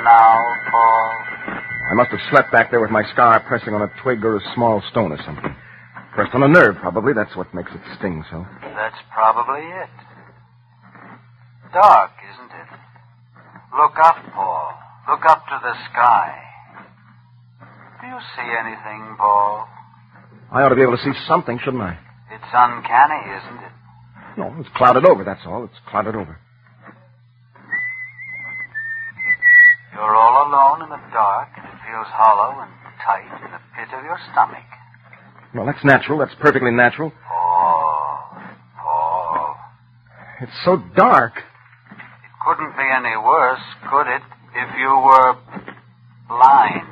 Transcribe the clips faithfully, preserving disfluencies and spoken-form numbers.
now, Paul? I must have slept back there with my scar pressing on a twig or a small stone or something. Pressed on a nerve, probably. That's what makes it sting so. That's probably it. Dark, isn't it? Look up, Paul. Look up to the sky. Do you see anything, Paul? I ought to be able to see something, shouldn't I? It's uncanny, isn't it? No, it's clouded over, that's all. It's clouded over. You're all alone in the dark, and it feels hollow and tight in the pit of your stomach. Well, that's natural. That's perfectly natural. Paul, Paul. It's so dark. It couldn't be any worse, could it, if you were blind?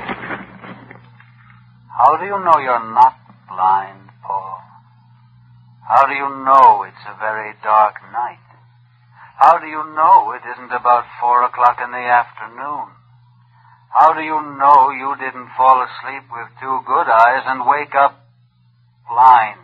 How do you know you're not blind, Paul? How do you know it's a very dark night? How do you know it isn't about four o'clock in the afternoon? How do you know you didn't fall asleep with two good eyes and wake up blind?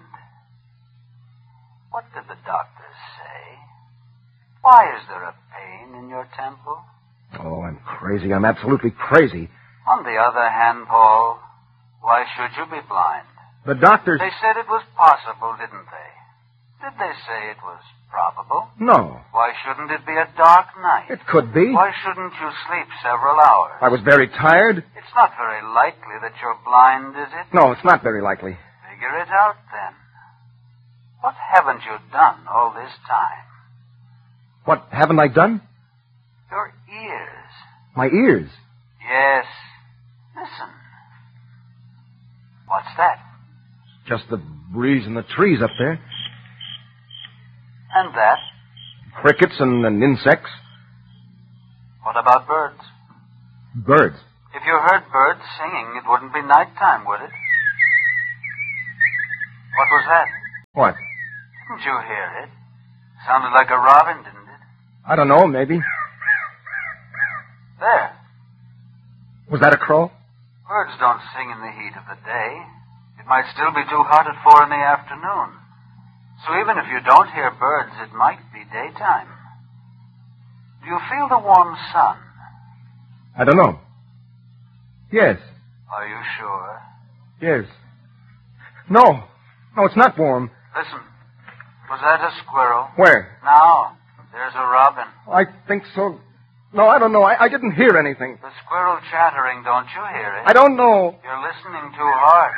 What did the doctors say? Why is there a pain in your temple? Oh, I'm crazy. I'm absolutely crazy. On the other hand, Paul, why should you be blind? The doctors... They said it was possible, didn't they? Did they say it was probable? No. Why shouldn't it be a dark night? It could be. Why shouldn't you sleep several hours? I was very tired. It's not very likely that you're blind, is it? No, it's not very likely. Figure it out, then. What haven't you done all this time? What haven't I done? Your ears. My ears? Yes. Listen. What's that? Just the breeze in the trees up there. And that? Crickets and, and insects. What about birds? Birds. If you heard birds singing, it wouldn't be nighttime, would it? What was that? What? Didn't you hear it? Sounded like a robin, didn't it? I don't know, maybe. There. Was that a crow? Birds don't sing in the heat of the day. It might still be too hot at four in the afternoon. So even if you don't hear birds, it might be daytime. Do you feel the warm sun? I don't know. Yes. Are you sure? Yes. No. No, it's not warm. Listen. Was that a squirrel? Where? Now. There's a robin. I think so. No, I don't know. I, I didn't hear anything. The squirrel chattering, don't you hear it? I don't know. You're listening too hard.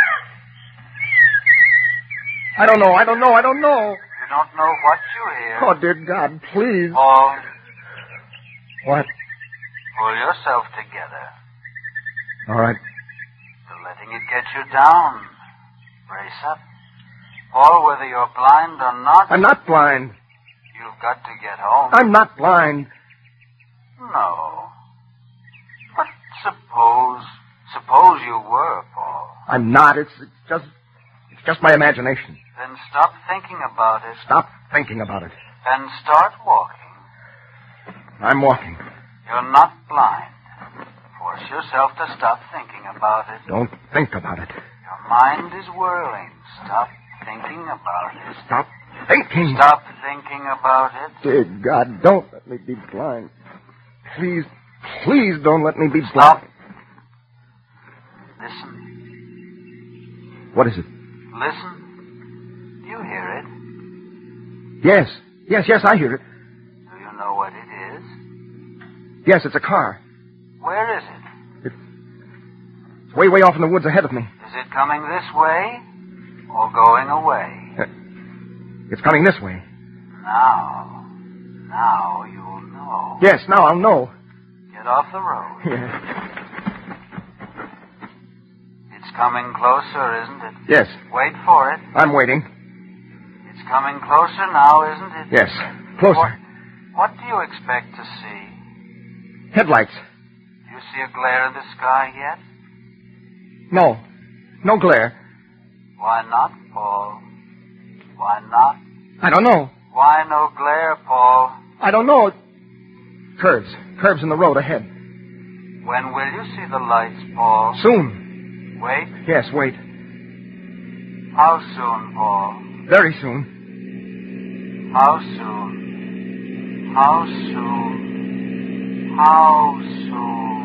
I don't know. I don't know. I don't know. You don't know what you hear. Oh, dear God, please. Paul. What? Pull yourself together. All right. You're letting it get you down. Brace up. Paul, whether you're blind or not... I'm not blind. You've got to get home. I'm not blind. No. But suppose... Suppose you were, Paul. I'm not. It's, it's just... It's just my imagination. Then stop thinking about it. Stop thinking about it. And start walking. I'm walking. You're not blind. Force yourself to stop thinking about it. Don't think about it. Your mind is whirling. Stop thinking about it. Stop thinking. Stop thinking about it. Dear God, don't let me be blind. Please, please don't let me be Stop. blind. Listen. What is it? Listen. Do you hear it? Yes. Yes, yes, I hear it. Do you know what it is? Yes, it's a car. Where is it? It's way, way off in the woods ahead of me. Is it coming this way or going away? Uh, it's coming this way. Now. Now you'll know. Yes, now I'll know. Get off the road. Yeah. It's coming closer, isn't it? Yes. Wait for it. I'm waiting. It's coming closer now, isn't it? Yes. Closer. What, what do you expect to see? Headlights. Do you see a glare in the sky yet? No. No glare. Why not, Paul? Why not? I don't know. Why no glare, Paul? I don't know. Curves. Curves in the road ahead. When will you see the lights, Paul? Soon. Wait? Yes, wait. How soon, Paul? Very soon. How soon? How soon? How soon?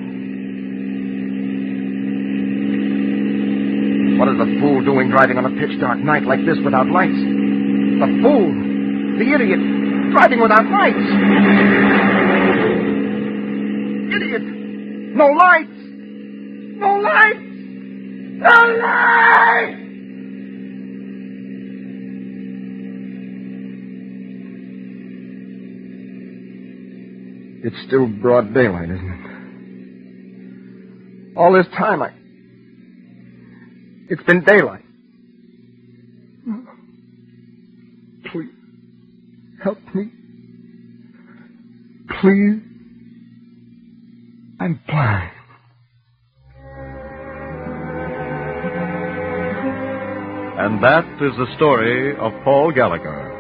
What is the fool doing driving on a pitch dark night like this without lights? The fool! The idiot! Driving without lights! Idiot! No lights! No lights! No lights! It's still broad daylight, isn't it? All this time, I... It's been daylight. Please, help me. Please. I'm blind. And that is the story of Paul Gallagher.